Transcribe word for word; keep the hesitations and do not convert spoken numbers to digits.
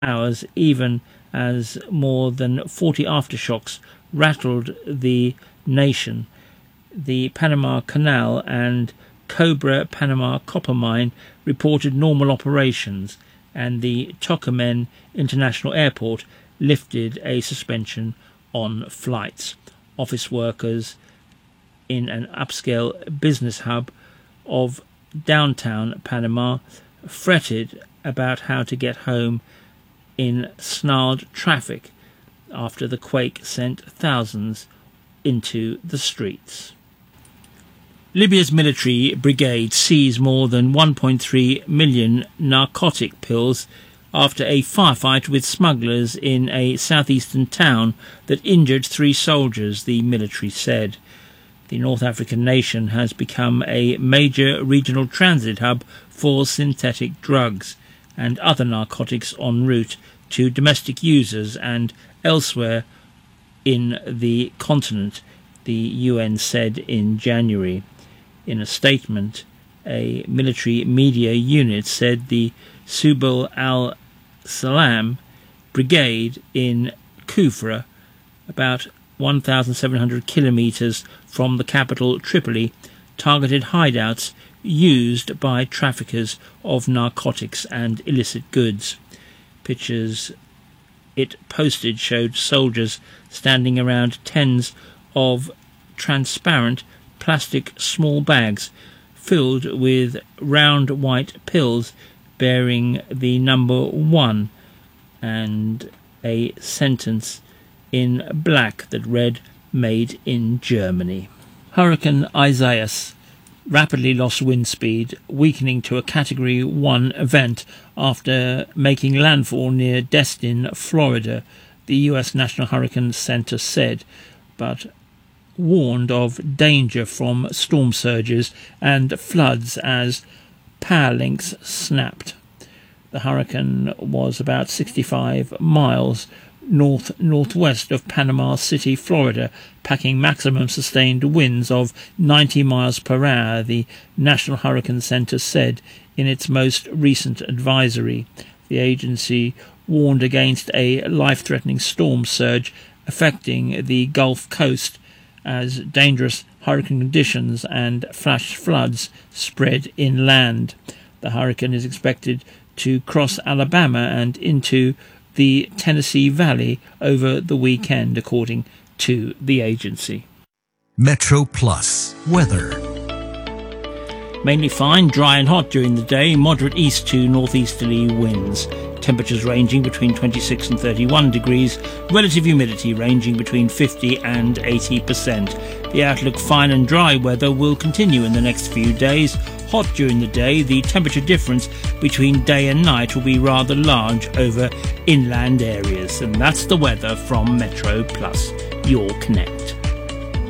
hours, even as more than forty aftershocks rattled the nation. The Panama Canal and Cobre Panama copper mine reported normal operations, and the Tocumen International Airport lifted a suspension on flights. Office workers in an upscale business hub of downtown Panama fretted about how to get home in snarled traffic after the quake sent thousands into the streets. Libya's military brigade seized more than one point three million narcotic pills after a firefight with smugglers in a southeastern town that injured three soldiers, the military said. The North African nation has become a major regional transit hub for synthetic drugs and other narcotics en route to domestic users and elsewhere in the continent, the U N said in January. In a statement, a military media unit said the Subul al-Salam brigade in Kufra, about one thousand seven hundred kilometres from the capital Tripoli, targeted hideouts used by traffickers of narcotics and illicit goods. Pictures it posted showed soldiers standing around tens of transparent plastic small bags filled with round white pills bearing the number one and a sentence in black that read "Made in Germany." Hurricane Isaias rapidly lost wind speed, weakening to a Category one event after making landfall near Destin, Florida, the U S National Hurricane Center said, but warned of danger from storm surges and floods as power links snapped. The hurricane was about sixty-five miles north-northwest of Panama City, Florida, packing maximum sustained winds of ninety miles per hour, the National Hurricane Center said in its most recent advisory. The agency warned against a life-threatening storm surge affecting the Gulf Coast as dangerous hurricane conditions and flash floods spread inland. The hurricane is expected to cross Alabama and into the Tennessee Valley over the weekend, according to the agency. Metro Plus weather. Mainly fine, dry and hot during the day, moderate east to northeasterly winds. Temperatures ranging between twenty-six and thirty-one degrees, relative humidity ranging between fifty and eighty percent. The outlook fine and dry weather will continue in the next few days. Hot during the day, the temperature difference between day and night will be rather large over inland areas. And that's the weather from Metro Plus, your Connect.